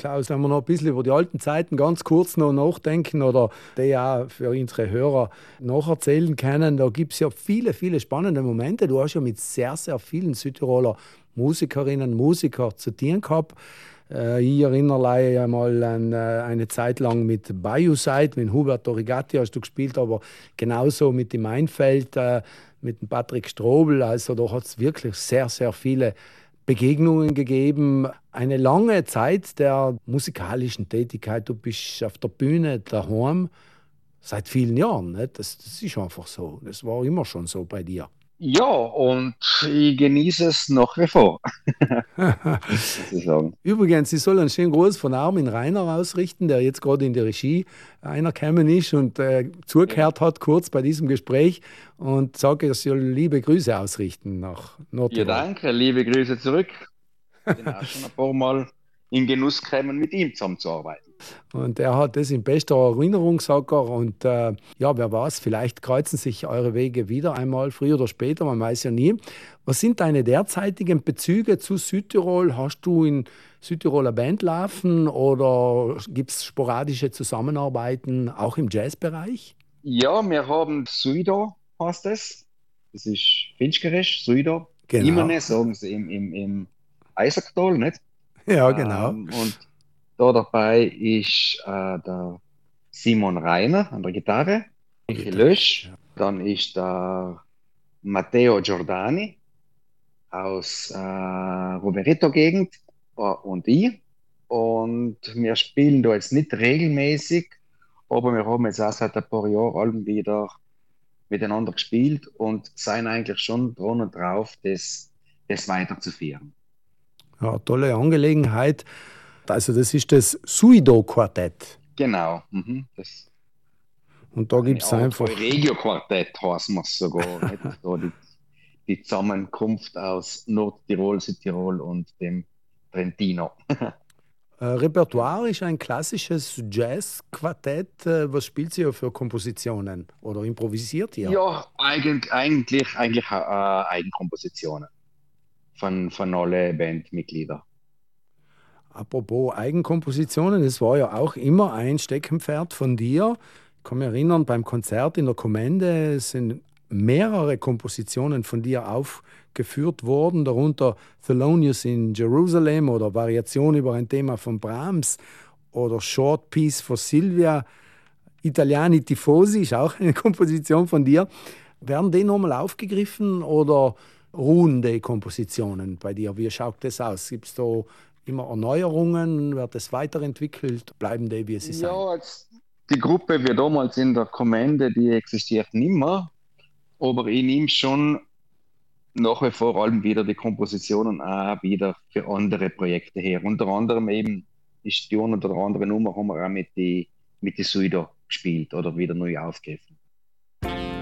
Klaus, wenn wir noch ein bisschen über die alten Zeiten ganz kurz noch nachdenken oder die auch für unsere Hörer nacherzählen können, da gibt es ja viele, viele spannende Momente. Du hast ja mit sehr, sehr vielen Südtiroler Musikerinnen und Musikern zu tun gehabt. Ich erinnere ja mal an eine Zeit lang mit Bayou Side, mit Hubert Dorigatti hast du gespielt, aber genauso mit dem Einfeld, mit dem Patrick Strobel. Also da hat es wirklich sehr, sehr viele Begegnungen gegeben. Eine lange Zeit der musikalischen Tätigkeit. Du bist auf der Bühne daheim seit vielen Jahren. Nicht? Das ist einfach so. Das war immer schon so bei dir. Ja, und ich genieße es nach wie vor, muss ich sagen. Übrigens, ich soll einen schönen Gruß von Armin Rainer ausrichten, der jetzt gerade in die Regie einergekommen ist und Ja, zugehört hat, kurz bei diesem Gespräch und sage, er soll liebe Grüße ausrichten nach ja, Nordtirol. danke, liebe Grüße zurück. Bin auch schon ein paar Mal in Genuss gekommen, mit ihm zusammenzuarbeiten. Und er hat das in bester Erinnerung, sagt er. Und ja, wer weiß, vielleicht kreuzen sich eure Wege wieder einmal, früher oder später, man weiß ja nie. Was sind deine derzeitigen Bezüge zu Südtirol? Hast du in Südtiroler Band laufen oder gibt es sporadische Zusammenarbeiten auch im Jazzbereich? Ja, wir haben Suido, heißt es. Das ist finchgerisch, Suido. Genau. Imane sagen sie im Eisacktal, nicht? Ja, genau. Und da dabei ist der Simon Reiner an der Gitarre, Michi Gitarre. Lösch, dann ist der Matteo Giordani aus Rovereto-Gegend und ich. Und wir spielen da jetzt nicht regelmäßig, aber wir haben jetzt auch seit ein paar Jahren wieder miteinander gespielt und sind eigentlich schon dran und drauf, das weiterzuführen. Ja, tolle Angelegenheit. Also das ist das Suido-Quartett. Genau. Und da Also gibt eine es Art einfach Euregio-Quartett heißen wir es sogar. Nicht? So die Zusammenkunft aus Nordtirol, Südtirol und dem Trentino. Repertoire Genau. ist ein klassisches Jazz-Quartett. Was spielt ihr für Kompositionen oder improvisiert ihr? Ja, eigentlich Eigenkompositionen von alle Bandmitgliedern. Apropos Eigenkompositionen, es war ja auch immer ein Steckenpferd von dir. Ich kann mich erinnern, beim Konzert in der Kommende sind mehrere Kompositionen von dir aufgeführt worden, darunter Thelonious in Jerusalem oder Variation über ein Thema von Brahms oder Short Piece for Silvia. Italiani Tifosi ist auch eine Komposition von dir. Werden die nochmal aufgegriffen oder ruhen die Kompositionen bei dir? Wie schaut das aus? Gibt es da immer Erneuerungen? Wird es weiterentwickelt? Bleiben die, wie sie sein? Ja, jetzt die Gruppe wie damals in der Kommende, die existiert nicht mehr, aber ich nehme schon nach wie vor allem wieder die Kompositionen auch wieder für andere Projekte her. Unter anderem eben ist die eine oder andere Nummer haben wir auch mit die Suido gespielt oder wieder neu aufgegriffen.